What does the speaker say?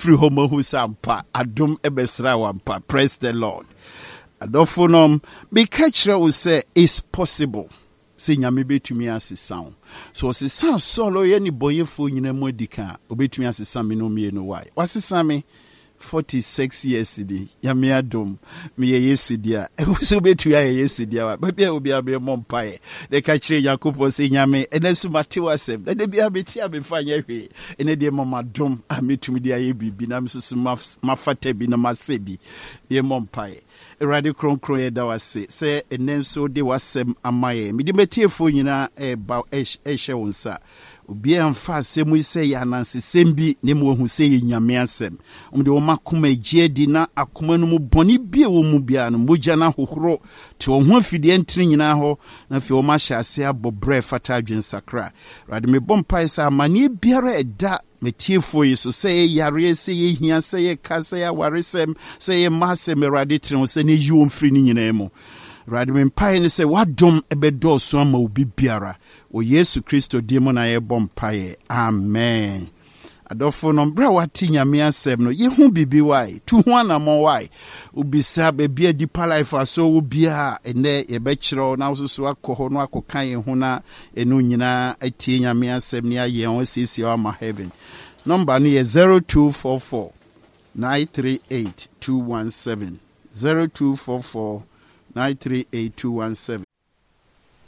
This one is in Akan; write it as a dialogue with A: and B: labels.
A: free homo who sampa adum ebesra wampa. Praise the Lord. Adofonom be catch will say it's possible. Say nyame betumi asesa. So asesa solo ye ni boyefo nyina mu adika obetumi asesa me no me no why. Wasesa me 46 years di nyame adom me ye yesu dia e wo so betu ya yesu dia wa bia obi abe mompae de ka kire yakobo se nyame enasu mate wasem de bia beti abefanya hwe ene de mama dom ametumi dia ye bibi na msusu mafata bi na masebi ye mompae erade kronkron ye da wase se enenso de wasem amaye me de metiefo nyina e ba ehye wonsa obi amfa asem ise ya nanse sembi ne mo hu se nyame asem de wo makoma giedi na akoma no mu boni bie wo mu bia no mogya na hohoro te wo ho afide ntini nyina ho na fi wo ma hyase abobre fata adwen sakra rade me bompa isa amane biara eda metiefo yi so se yare se ye hia se ye kase ya waresem se ye masem rade tren se ne yi wo mfiri ni nyina mu rade me mpa ne se wadom ebedo so ama obi biara o Yesu Kristo dimo na ye bompae amen. Adofo no bra wati nyame asem no ye hu bibi wai tu hu anamo wai ubisa bebi adi life aso ubia ene ye be kire na osusu akọ no akokan ye hu na enu nyina atie nyame asem ne aye on sisi o ma heaven. Number no ye 0244 938 217 0244 938 217.